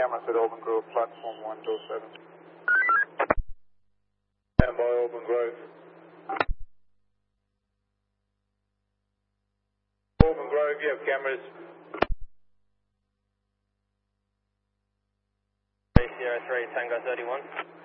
cameras at Auburn Grove, platform 127. Stand by Auburn Grove. Auburn Grove, you have cameras. 03 Tango 31.